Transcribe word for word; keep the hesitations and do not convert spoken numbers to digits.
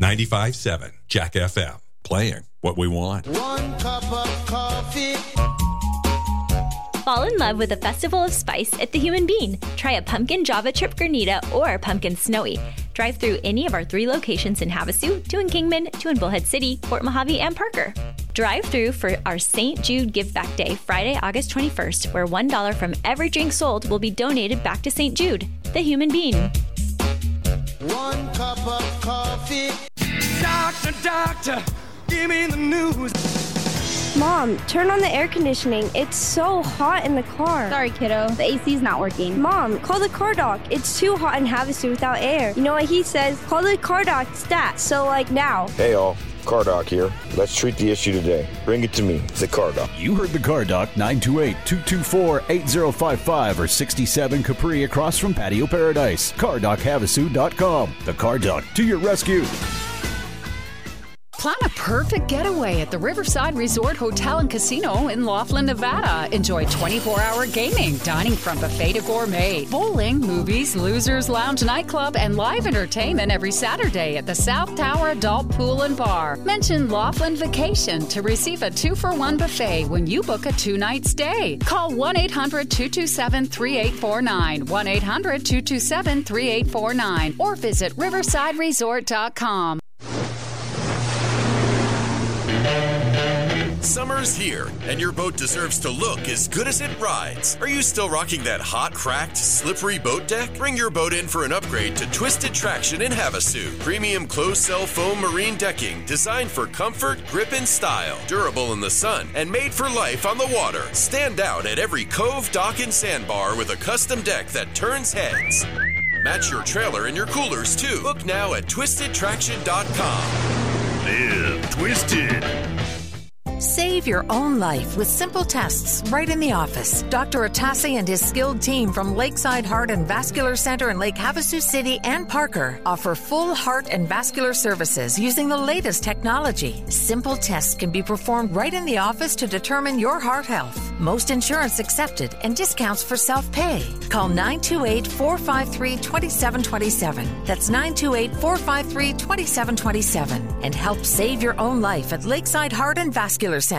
ninety-five point seven Jack F M. Playing what we want. One cup of coffee. Fall in love with a festival of spice at the Human Bean. Try a pumpkin Java chip granita or pumpkin snowy. Drive through any of our three locations in Havasu, two in Kingman, two in Bullhead City, Fort Mojave, and Parker. Drive through for our Saint Jude Give Back Day, Friday, August twenty-first, where one dollar from every drink sold will be donated back to Saint Jude, the Human Bean. One cup of coffee. Doctor, doctor, give me the news. Mom, turn on the air conditioning. It's so hot in the car. Sorry, kiddo. The A C's not working. Mom, call the car doc. It's too hot in Havasu without air. You know what he says? Call the car doc stat. So, like, now. Hey, all. Car Doc here. Let's treat the issue today. Bring it to me. The Car Doc. You heard the Car Doc. nine two eight, two two four, eight zero five five or sixty-seven Capri across from Patio Paradise. car doc havasu dot com. The Car Doc to your rescue. Plan a perfect getaway at the Riverside Resort Hotel and Casino in Laughlin, Nevada. Enjoy twenty-four hour gaming, dining from buffet to gourmet, bowling, movies, Losers Lounge nightclub, and live entertainment every Saturday at the South Tower Adult Pool and Bar. Mention Laughlin Vacation to receive a two for one buffet when you book a two-night stay. Call one eight hundred, two two seven, three eight four nine, one eight hundred, two two seven, three eight four nine, or visit riverside resort dot com. Summer's here, and your boat deserves to look as good as it rides. Are you still rocking that hot, cracked, slippery boat deck? Bring your boat in for an upgrade to Twisted Traction in Havasu. Premium closed-cell foam marine decking designed for comfort, grip, and style. Durable in the sun and made for life on the water. Stand out at every cove, dock, and sandbar with a custom deck that turns heads. Match your trailer and your coolers, too. Book now at twisted traction dot com. Live Twisted. Save your own life with simple tests right in the office. Doctor Atassi and his skilled team from Lakeside Heart and Vascular Center in Lake Havasu City and Parker offer full heart and vascular services using the latest technology. Simple tests can be performed right in the office to determine your heart health. Most insurance accepted and discounts for self-pay. Call nine two eight, four five three, two seven two seven. That's nine two eight, four five three, two seven two seven. And help save your own life at Lakeside Heart and Vascular Center.